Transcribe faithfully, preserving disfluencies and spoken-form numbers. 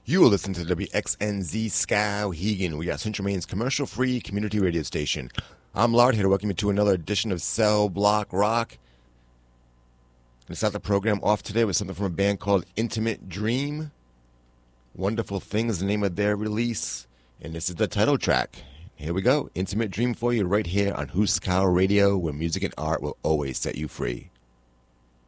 You will listen to W X N Z Skowhegan. We are Central Maine's commercial-free community radio station. I'm Lard here to welcome you to another edition of Cell Block Rock. Let's start the program off today with something from a band called Intimate Dream. Wonderful Thing is the name of their release, and this is the title track. Here we go, Intimate Dream for you right here on Huskow Radio, where music and art will always set you free.